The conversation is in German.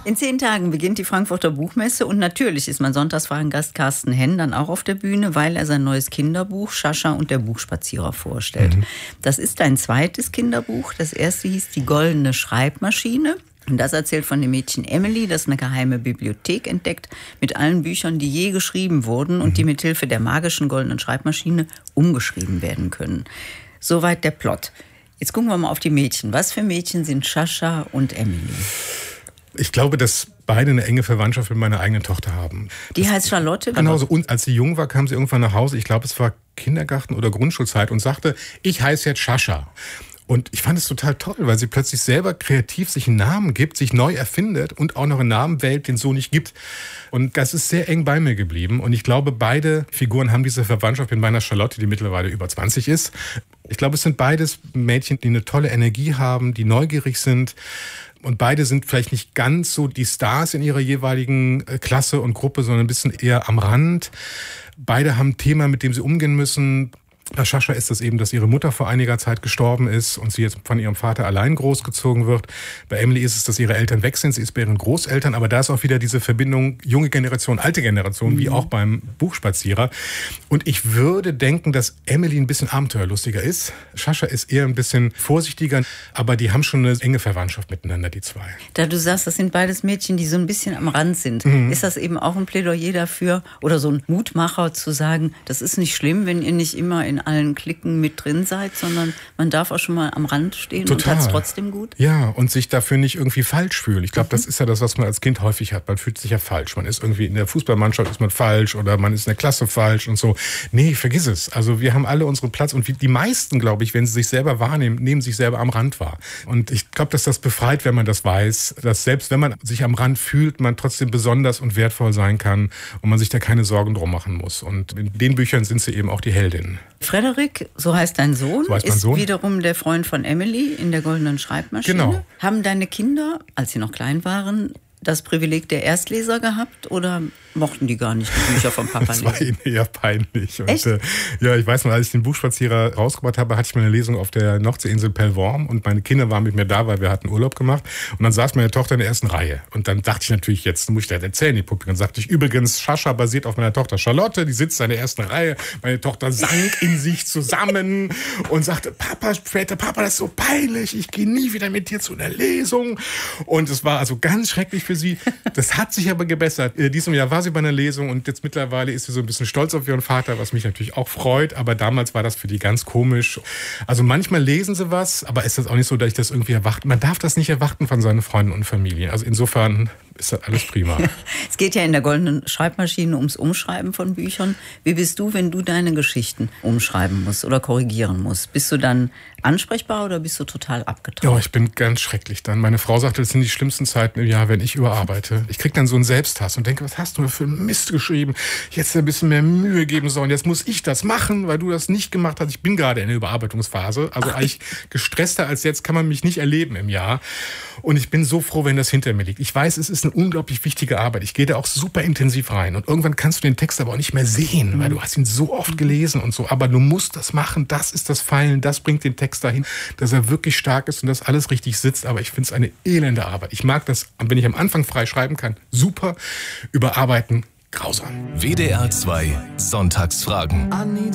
In 10 Tagen beginnt die Frankfurter Buchmesse und natürlich ist mein Sonntagsfragengast Carsten Henn dann auch auf der Bühne, weil er sein neues Kinderbuch Schascha und der Buchspazierer vorstellt. Das ist ein zweites Kinderbuch. Das erste hieß Die goldene Schreibmaschine. Und das erzählt von dem Mädchen Emily, das eine geheime Bibliothek entdeckt mit allen Büchern, die je geschrieben wurden und die mithilfe der magischen goldenen Schreibmaschine umgeschrieben werden können. Soweit der Plot. Jetzt gucken wir mal auf die Mädchen. Was für Mädchen sind Schascha und Emily? Ich glaube, dass beide eine enge Verwandtschaft mit meiner eigenen Tochter haben. Die heißt Charlotte? Genau so. Und als sie jung war, kam sie irgendwann nach Hause. Ich glaube, es war Kindergarten oder Grundschulzeit und sagte, ich heiße jetzt Schascha. Und ich fand es total toll, weil sie plötzlich selber kreativ sich einen Namen gibt, sich neu erfindet und auch noch einen Namen wählt, den es so nicht gibt. Und das ist sehr eng bei mir geblieben. Und ich glaube, beide Figuren haben diese Verwandtschaft mit meiner Charlotte, die mittlerweile über 20 ist. Ich glaube, es sind beides Mädchen, die eine tolle Energie haben, die neugierig sind. Und beide sind vielleicht nicht ganz so die Stars in ihrer jeweiligen Klasse und Gruppe, sondern ein bisschen eher am Rand. Beide haben ein Thema, mit dem sie umgehen müssen. Bei Schascha ist das eben, dass ihre Mutter vor einiger Zeit gestorben ist und sie jetzt von ihrem Vater allein großgezogen wird. Bei Emily ist es, dass ihre Eltern weg sind. Sie ist bei ihren Großeltern. Aber da ist auch wieder diese Verbindung junge Generation, alte Generation, wie auch beim Buchspazierer. Und ich würde denken, dass Emily ein bisschen abenteuerlustiger ist. Schascha ist eher ein bisschen vorsichtiger. Aber die haben schon eine enge Verwandtschaft miteinander, die zwei. Da du sagst, das sind beides Mädchen, die so ein bisschen am Rand sind. Ist das eben auch ein Plädoyer dafür oder so ein Mutmacher zu sagen, das ist nicht schlimm, wenn ihr nicht immer in allen Klicken mit drin seid, sondern man darf auch schon mal am Rand stehen und hat es trotzdem gut? Ja, und sich dafür nicht irgendwie falsch fühlen. Ich glaube, das ist ja das, was man als Kind häufig hat. Man fühlt sich ja falsch. Man ist irgendwie in der Fußballmannschaft ist man falsch oder man ist in der Klasse falsch und so. Nee, vergiss es. Also wir haben alle unseren Platz und die meisten, glaube ich, wenn sie sich selber wahrnehmen, nehmen sich selber am Rand wahr. Und ich glaube, dass das befreit, wenn man das weiß, dass selbst wenn man sich am Rand fühlt, man trotzdem besonders und wertvoll sein kann und man sich da keine Sorgen drum machen muss. Und in den Büchern sind sie eben auch die Heldinnen. Frederik, so heißt dein Sohn, ist wiederum der Freund von Emily in der goldenen Schreibmaschine. Genau. Haben deine Kinder, als sie noch klein waren, das Privileg der Erstleser gehabt oder mochten die gar nicht die Bücher vom Papa lesen? Das war ihnen eher peinlich. Echt? Und, ja, ich weiß noch, als ich den Buchspazierer rausgebracht habe, hatte ich mal eine Lesung auf der Nordseeinsel Pellworm und meine Kinder waren mit mir da, weil wir hatten Urlaub gemacht und dann saß meine Tochter in der ersten Reihe und dann dachte ich natürlich, jetzt muss ich das erzählen, die Publikum. Dann sagte ich, übrigens, Schascha basiert auf meiner Tochter Charlotte, die sitzt in der ersten Reihe. Meine Tochter sank in sich zusammen und sagte, Papa, das ist so peinlich, ich gehe nie wieder mit dir zu einer Lesung. Und es war also ganz schrecklich für sie. Das hat sich aber gebessert. In diesem Jahr war sie bei einer Lesung und jetzt mittlerweile ist sie so ein bisschen stolz auf ihren Vater, was mich natürlich auch freut. Aber damals war das für die ganz komisch. Also manchmal lesen sie was, aber ist das auch nicht so, dass ich das irgendwie erwarte. Man darf das nicht erwarten von seinen Freunden und Familie. Also insofern ist das alles prima. Es geht ja in der goldenen Schreibmaschine ums Umschreiben von Büchern. Wie bist du, wenn du deine Geschichten umschreiben musst oder korrigieren musst? Bist du dann ansprechbar oder bist du total abgetaucht? Ja, ich bin ganz schrecklich dann. Meine Frau sagte, das sind die schlimmsten Zeiten im Jahr, wenn ich überarbeite. Ich kriege dann so einen Selbsthass und denke, was hast du für Mist geschrieben? Jetzt ein bisschen mehr Mühe geben sollen. Jetzt muss ich das machen, weil du das nicht gemacht hast. Ich bin gerade in der Überarbeitungsphase. Also eigentlich gestresster als jetzt kann man mich nicht erleben im Jahr. Und ich bin so froh, wenn das hinter mir liegt. Ich weiß, es ist eine unglaublich wichtige Arbeit. Ich gehe da auch super intensiv rein. Und irgendwann kannst du den Text aber auch nicht mehr sehen, weil du hast ihn so oft gelesen und so. Aber du musst das machen. Das ist das Feilen. Das bringt den Text dahin, dass er wirklich stark ist und dass alles richtig sitzt. Aber ich finde es eine elende Arbeit. Ich mag das, wenn ich am Anfang frei schreiben kann. Super. Überarbeiten, grausam. WDR 2 Sonntagsfragen.